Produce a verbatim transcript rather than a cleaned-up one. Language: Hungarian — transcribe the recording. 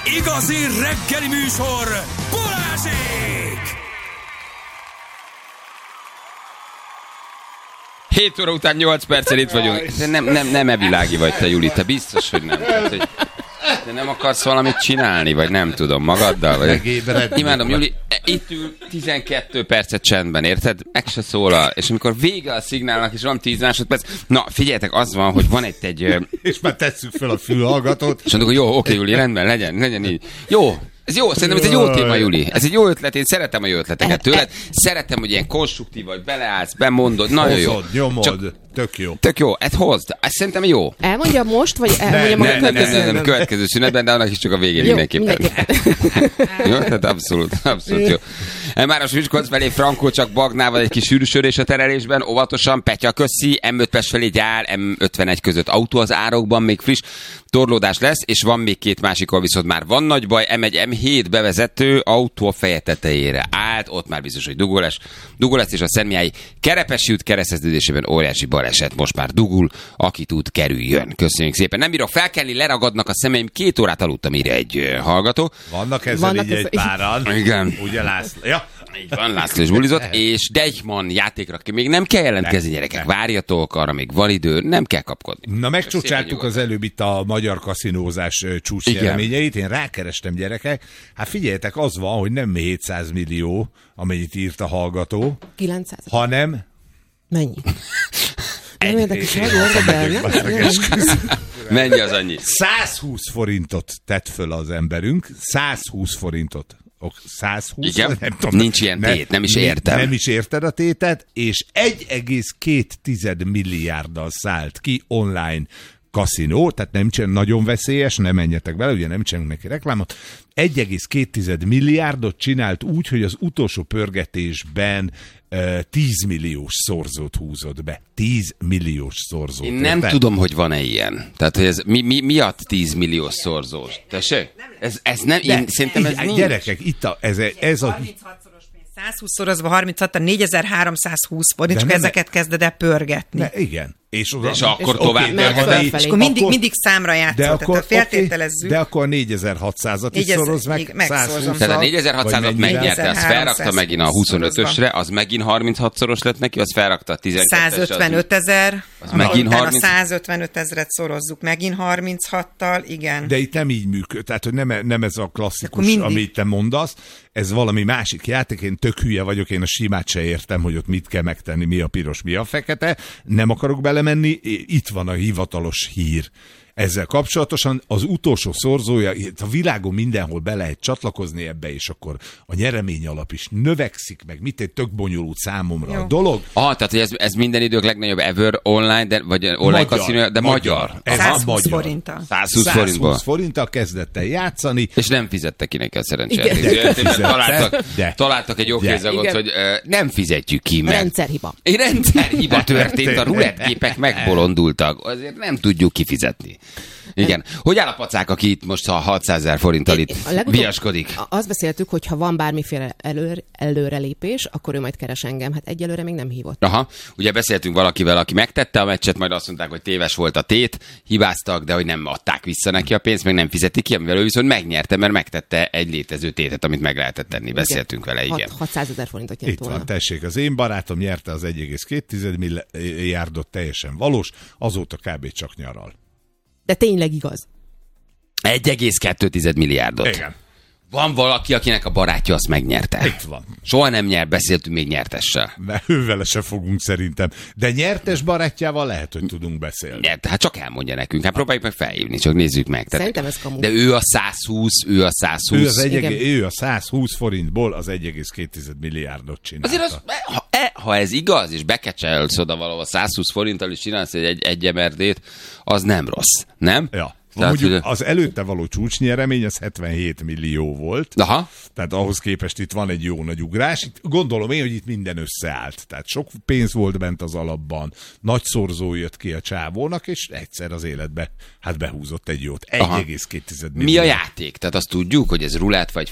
Igazi reggeli műsor, Balázsék! hét óra után nyolc perccel itt vagyunk. Nem, nem, nem evilági vagy te, Juli, te biztos, hogy nem. Tehát, hogy te nem akarsz valamit csinálni, vagy nem tudom, magaddal? Vagy... Imádom, Juli, itt ül tizenkét percet csendben, érted? Meg se szólal, és amikor vége a szignálnak, és van tíz másodperc, na, figyeljetek, az van, hogy van egy... egy és már tesszük fel a fülhallgatót. És mondjuk, hogy jó, oké, Juli, rendben, legyen, legyen így. Jó. Ez jó, szerintem ez egy jó téma, Juli. Ez egy jó ötlet, én szeretem a jó ötleteket tőled. Szeretem, hogy ilyen konstruktív vagy, beleállsz, bemondod, nagyon jó. Hozod, nyomod, Csak tök jó. Tök jó, ezt hozd, ez szerintem jó. Elmondja most, vagy elmondja ne, a ne, ne, ne, ne, nem, következő szünetben, de annak is csak a végén jó, mindenképpen. Jó, tehát abszolút, abszolút jó. Már a Miskolc felé Frankó csak Bagnával egy kis sűrűsödés a terelésben, óvatosan, Petya köszi, em öt Pest felé gyár, em ötvenegy között autó az árokban, még friss torlódás lesz, és van még két másikon, viszont már van nagy baj, em egy em hét bevezető autó a feje tetejére állt, ott már biztos, hogy dugó lesz, dugó lesz, és a Szentmiályi Kerepesi út kereszteződésében óriási baleset, most már dugul, aki tud, kerüljön. Köszönjük szépen. Nem bírok felkelni, leragadnak a szemeim, két órát aludtam, írja egy hallgató. Vannak ezzel Vannak így ez... egy páran. Igen. Ugye László? Ja. Így van, László is bulizott, és Deichmann játékra még nem kell jelentkezni, gyerekek. Várjatok, arra még van idő, nem kell kapkodni. Na, megcsúcsáltuk az előbb itt a magyar kaszinózás csúcsnyereményeit. Én rákerestem, gyerekek. Hát figyeljetek, az van, hogy nem hétszáz millió, amennyit írt a hallgató, kilencszáz hanem... Mennyi? Nem érdekes, hogy érdekelne. Mennyi az annyi? százhúsz forintot tett föl az emberünk, százhúsz forintot. százhúsz, igen, nem tudom, nincs ilyen tét, nem, nem is értem. Nem is érted a tétet, és egy egész két milliárddal szállt ki online kaszinó, tehát nem csinál, nagyon veszélyes, nem menjetek bele, ugye nem csinálunk neki reklámot. egy egész két milliárdot csinált úgy, hogy az utolsó pörgetésben uh, tíz milliós szorzót húzott be. tíz milliós szorzót. Én nem érted? Tudom, hogy van-e ilyen. Tehát, hogy ez mi, mi, miatt tíz milliós szorzós? Tessék? Ez, ez nem, én, szerintem ez nincs. Gyerekek, itt a, ez, ez a... százhúszszorozva harminchat, négyezer-háromszázhúsz forint, csak ezeket kezded el pörgetni. Ne, igen. És, oda, és akkor és tovább okay, és, és akkor mindig, mindig számra játszol, tehát feltételezzük. De akkor négyezer-hatszázat is szoroz meg. Megszorozom. Tehát a négyezer-hatszázat megnyerte, az felrakta megint a huszonötösre, az megint harminchat-szoros lett neki, az felrakta a tizenkettesre. százötvenöt ezer, az megint harminc... a százötvenöt ezret szorozzuk megint harminchattal, igen. De itt nem így működ, tehát hogy nem, nem ez a klasszikus, amit te mondasz, ez valami másik játék, én tök hülye vagyok, én a simát se értem, hogy ott mit kell megtenni, mi a piros, mi a fekete, nem akarok belemenni, itt van a hivatalos hír. Ezzel kapcsolatosan az utolsó szorzója, a világon mindenhol be lehet csatlakozni ebbe, és akkor a nyeremény alap is növekszik, meg mit egy tök bonyolult számomra Jó. a dolog. Ah, tehát hogy ez, ez minden idők legnagyobb ever online, de, vagy online kaszinó, de magyar. magyar. Ez százhúsz forinttal. százhúsz forinttal. forinttal kezdett el játszani. És nem fizette ki neki a szerencsét. Találtak, találtak egy okézagot, hogy uh, nem fizetjük ki, mert... Rendszerhiba. Egy rendszerhiba történt, a rulettképek megbolondultak. Azért nem tudjuk kifizetni. Igen. Hogy áll a pacák, aki itt most a hatszázezer forinttal itt viaskodik? Azt beszéltük, hogy ha van bármiféle előre, előrelépés, akkor ő majd keres engem. Hát egyelőre még nem hívott. Aha. Ugye beszéltünk valakivel, aki megtette a meccset, majd azt mondták, hogy téves volt a tét, hibáztak, de hogy nem adták vissza neki a pénzt, meg nem fizetik ki, amivel ő viszont megnyerte, mert megtette egy létező tétet, amit meg lehetett tenni. Beszéltünk vele, igen. hatszázezer forintot nyert itt volna. Van, tessék, az én barátom nyerte az egy egész két milliárdot, teljesen valós, azóta kb. Csak nyaral. De tényleg igaz. egy egész két milliárdot. Igen. Van valaki, akinek a barátja azt megnyerte. Itt van. Soha nem nyer, beszéltünk még nyertessel. Mert ővele se fogunk szerintem. De nyertes barátjával lehet, hogy tudunk beszélni. Nyert, hát csak elmondja nekünk. Hát próbáljuk meg felhívni, csak nézzük meg. Tehát, szerintem ez kamu. De ő a százhúsz, ő a százhúsz. Ő, az egy, ő a százhúsz forintból az egy egész két milliárdot csinálta. Azért az, ha, e, ha ez igaz, és bekecselsz oda valahol százhúsz forinttal is csinálsz egy, egy, egy emerdét, az nem rossz, nem? Ja. Tehát, mondjuk az előtte való csúcsnyeremény az hetvenhét millió volt. Aha. Tehát ahhoz képest itt van egy jó nagy ugrás. Itt gondolom én, hogy itt minden összeállt. Tehát sok pénz volt bent az alapban, nagy szorzó jött ki a csávónak, és egyszer az életbe hát behúzott egy jót. egy egész két millió. Mi a játék? Tehát azt tudjuk, hogy ez rulett vagy